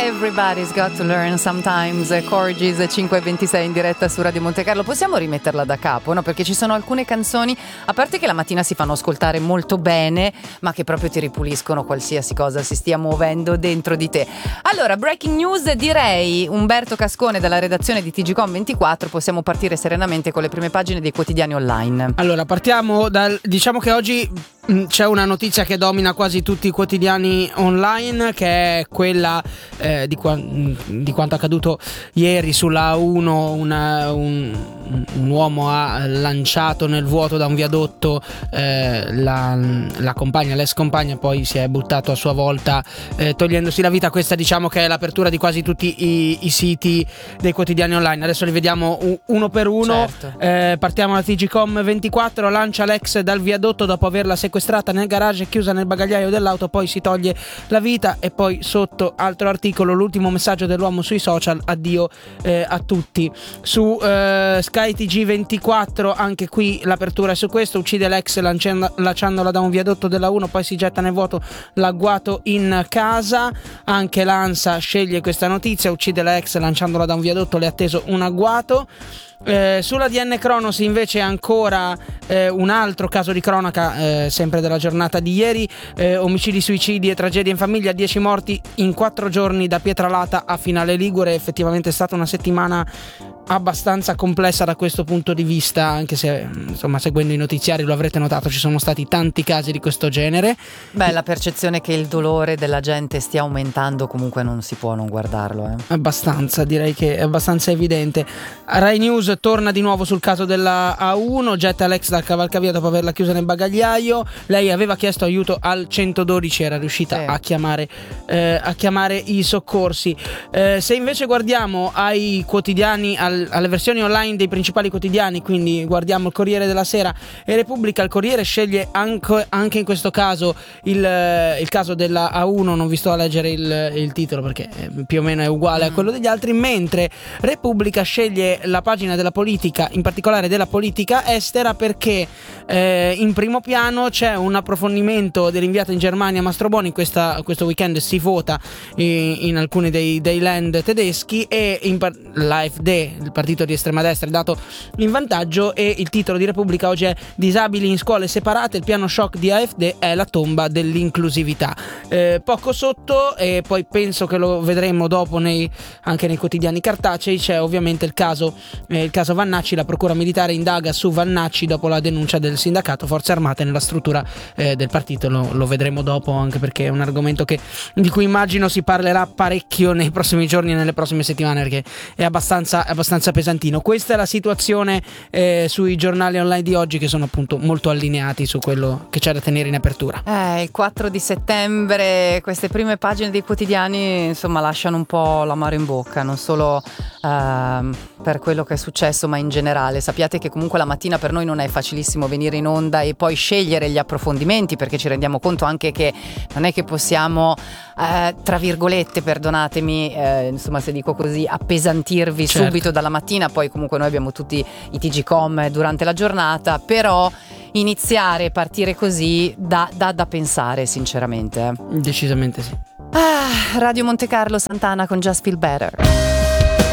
Everybody's Got to Learn Sometimes, Corgis 5:26 in diretta su Radio Monte Carlo. Possiamo rimetterla da capo, no? Perché ci sono alcune canzoni, a parte che la mattina si fanno ascoltare molto bene, ma che proprio ti ripuliscono qualsiasi cosa si stia muovendo dentro di te. Allora, breaking news, direi Umberto Cascone dalla redazione di TGcom24. Possiamo partire serenamente con le prime pagine dei quotidiani online. Allora, partiamo diciamo che oggi c'è una notizia che domina quasi tutti i quotidiani online, che è quella di quanto accaduto ieri sulla A1. Un uomo ha lanciato nel vuoto da un viadotto la compagna, l'ex compagna, poi si è buttato a sua volta togliendosi la vita. Questa diciamo che è l'apertura di quasi tutti i siti dei quotidiani online. Adesso li vediamo uno per uno. Certo. Partiamo da TGcom24. Lancia l'ex dal viadotto dopo averla sequestrata nel garage e chiusa nel bagagliaio dell'auto, poi si toglie la vita. E poi sotto altro articolo, l'ultimo messaggio dell'uomo sui social: addio a tutti. Su Sky TG24 anche qui l'apertura è su questo: uccide l'ex lanciandola da un viadotto della 1, poi si getta nel vuoto, l'agguato in casa. Anche l'ANSA sceglie questa notizia: uccide la ex lanciandola da un viadotto, le ha atteso un agguato. Sulla DN Cronos invece ancora un altro caso di cronaca, sempre della giornata di ieri, omicidi, suicidi e tragedie in famiglia, 10 morti in 4 giorni da Pietralata a Finale Ligure. Effettivamente è stata una settimana abbastanza complessa da questo punto di vista, anche se insomma seguendo i notiziari lo avrete notato, ci sono stati tanti casi di questo genere. Beh, la percezione che il dolore della gente stia aumentando comunque non si può non guardarlo. Abbastanza, direi che è abbastanza evidente. Rai News torna di nuovo sul caso della A1, getta l'ex dal cavalcavia dopo averla chiusa nel bagagliaio. Lei aveva chiesto aiuto al 112, era riuscita a chiamare i soccorsi. Se invece guardiamo ai quotidiani, alle versioni online dei principali quotidiani, quindi guardiamo il Corriere della Sera e Repubblica, il Corriere sceglie anche in questo caso il caso della A1. Non vi sto a leggere il titolo perché più o meno è uguale a quello degli altri, mentre Repubblica sceglie la pagina della politica, in particolare della politica estera, perché in primo piano c'è un approfondimento dell'inviato in Germania Mastroboni. Questo weekend si vota in alcuni dei land tedeschi e l'AfD, il partito di estrema destra, è dato in vantaggio, e il titolo di Repubblica oggi è: disabili in scuole separate, il piano shock di AfD è la tomba dell'inclusività. Poco sotto, e poi penso che lo vedremo dopo anche nei quotidiani cartacei, c'è ovviamente il caso Vannacci. La procura militare indaga su Vannacci dopo la denuncia del sindacato Forze Armate nella struttura del partito. Lo vedremo dopo, anche perché è un argomento di cui immagino si parlerà parecchio nei prossimi giorni e nelle prossime settimane, perché è abbastanza pesantino. Questa è la situazione sui giornali online di oggi, che sono appunto molto allineati su quello che c'è da tenere in apertura. Il 4 di settembre queste prime pagine dei quotidiani insomma lasciano un po' l'amaro in bocca, non solo per quello che è successo, ma in generale. Sappiate che comunque la mattina per noi non è facilissimo venire in onda e poi scegliere gli approfondimenti, perché ci rendiamo conto anche che non è che possiamo tra virgolette, perdonatemi insomma se dico così, appesantirvi subito dalla mattina. Poi comunque noi abbiamo tutti i TGcom durante la giornata, però iniziare, partire così dà da pensare sinceramente. Decisamente sì. Radio Monte Carlo, Santana con Just Feel Better.